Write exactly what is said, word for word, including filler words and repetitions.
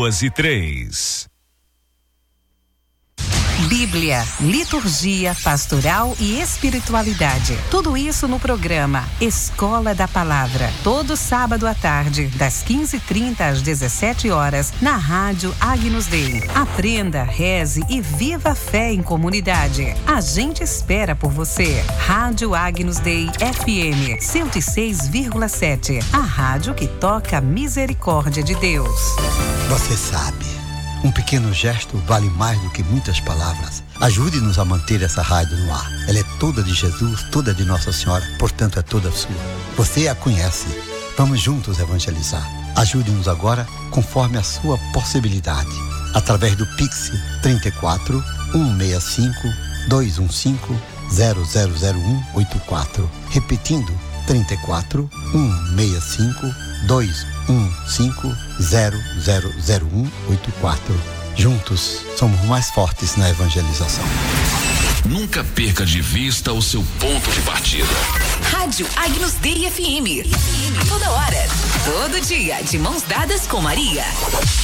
duas e três. Bíblia, liturgia, pastoral e espiritualidade. Tudo isso no programa Escola da Palavra. Todo sábado à tarde, das quinze e trinta às dezessete horas, na Rádio Agnus Dei. Aprenda, reze e viva a fé em comunidade. A gente espera por você. Rádio Agnus Dei F M cento e seis vírgula sete. A rádio que toca a misericórdia de Deus. Você sabe, um pequeno gesto vale mais do que muitas palavras. Ajude-nos a manter essa rádio no ar. Ela é toda de Jesus, toda de Nossa Senhora, portanto é toda sua. Você a conhece. Vamos juntos evangelizar. Ajude-nos agora conforme a sua possibilidade. Através do Pix trinta e quatro, cento e sessenta e cinco, duzentos e quinze, zero zero zero um oito quatro. Repetindo, trinta e quatro, cento e sessenta e cinco, duzentos e quinze, zero zero zero um oito quatro. Juntos, somos mais fortes na evangelização. Nunca perca de vista o seu ponto de partida. Rádio Agnus Dei F M. A toda hora, todo dia, de mãos dadas com Maria.